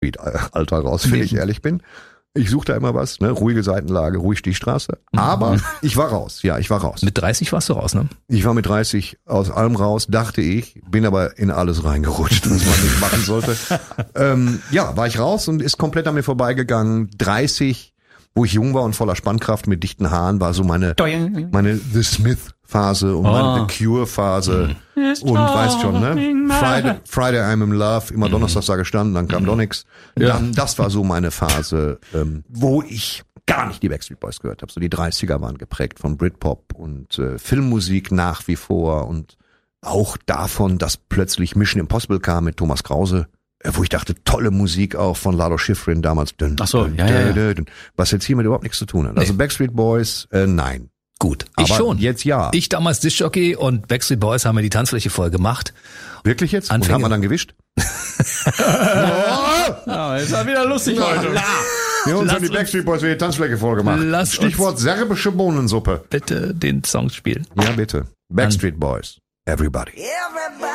Alter raus, wenn ich ehrlich bin. Ich suchte immer was, ne? Ruhige Seitenlage, ruhig die Straße. Aber ich war raus. Ja, ich war raus. Mit 30 warst du raus, ne? Ich war mit 30 aus allem raus, dachte ich, bin aber in alles reingerutscht, was man nicht machen sollte. War ich raus und ist komplett an mir vorbeigegangen. 30, wo ich jung war und voller Spannkraft mit dichten Haaren, war so meine The Smith-Phase und meine The Cure-Phase. Und weißt schon, ne? Friday I'm in Love, immer Donnerstag da gestanden, dann kam doch nix. Dann, das war so meine Phase, wo ich gar nicht die Backstreet Boys gehört habe. So die 30er waren geprägt von Britpop und Filmmusik nach wie vor und auch davon, dass plötzlich Mission Impossible kam mit Thomas Krause, wo ich dachte, tolle Musik auch von Lalo Schifrin damals. Was jetzt hiermit überhaupt nichts zu tun hat. Also Backstreet Boys, nein. Gut, aber ich schon. Jetzt ja. Ich damals Diskjockey und Backstreet Boys haben mir die Tanzfläche voll gemacht. Wirklich jetzt? Anfänge. Und haben wir dann gewischt? Ja, ist ja wieder lustig heute. Wir haben die Backstreet Boys wieder die Tanzfläche voll gemacht. Stichwort serbische Bohnensuppe. Bitte den Song spielen. Ja, bitte. Backstreet Boys. Everybody.